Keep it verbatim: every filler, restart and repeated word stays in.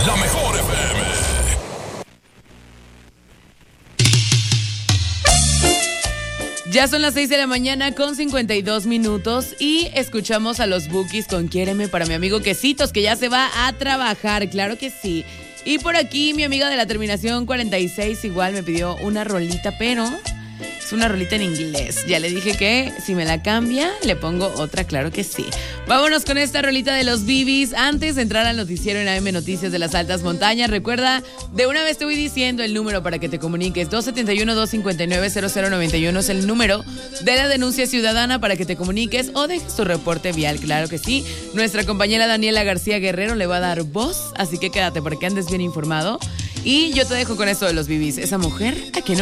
La Mejor F M. Ya son las seis de la mañana con cincuenta y dos minutos y escuchamos a los Bukis con Quiéreme para mi amigo Quesitos, que ya se va a trabajar, claro que sí. Y por aquí mi amiga de la terminación cuarenta y seis igual me pidió una rolita, pero es una rolita en inglés. Ya le dije que si me la cambia, le pongo otra, claro que sí. Vámonos con esta rolita de los Bibis. Antes de entrar al noticiero en A M Noticias de las Altas Montañas, recuerda, de una vez te voy diciendo el número para que te comuniques. dos siete uno, dos cinco nueve, cero cero nueve uno es el número de la denuncia ciudadana para que te comuniques o dejes tu reporte vial, claro que sí. Nuestra compañera Daniela García Guerrero le va a dar voz, así que quédate para que andes bien informado. Y yo te dejo con esto de los Bibis. Esa mujer a que no